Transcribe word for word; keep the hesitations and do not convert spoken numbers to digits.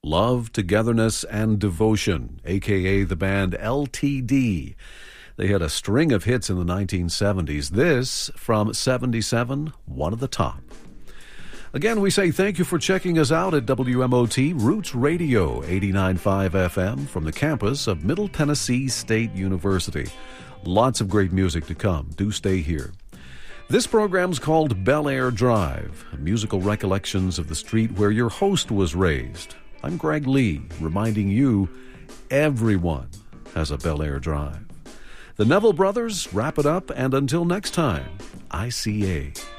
Love, Togetherness, and Devotion, a k a the band L T D. They had a string of hits in the nineteen seventies. This, from seventy-seven, one of the top. Again, we say thank you for checking us out at W M O T Roots Radio eighty-nine point five F M from the campus of Middle Tennessee State University. Lots of great music to come. Do stay here. This program's called Bel Air Drive, musical recollections of the street where your host was raised. I'm Greg Lee, reminding you everyone has a Bel Air Drive. The Neville Brothers wrap it up, and until next time, I C A.